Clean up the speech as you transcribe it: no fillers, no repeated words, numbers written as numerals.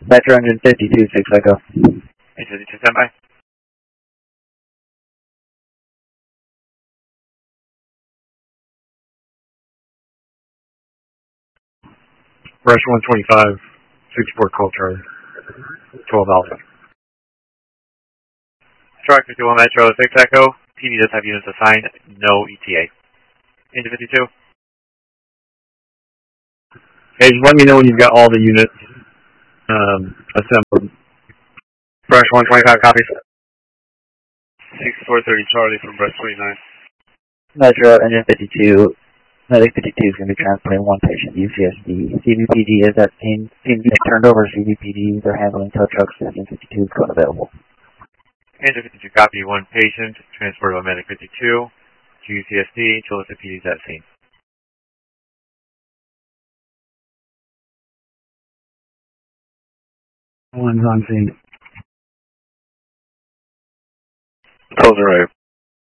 Metro engine 52, 6 Echo. Engine 52, standby. Rush 125, 64 call Charlie, 12 Alpha. Truck 51 Metro 6 Echo. PD does have units assigned, no ETA. Engine 52. Hey, just let me know when you've got all the units assembled. Rush 125, copies. 6430 Charlie from Breast 29. Metro engine 52. Medic 52 is going to be transporting one patient, UCSD. CBPD is at scene. CBPD turned over CBPD. They're handling tow trucks. Engine 52 is going available. Engine 52, copy. One patient, transported by Medic 52 to UCSD. Tulsa PD is at scene. One's on scene. Tulsa, right.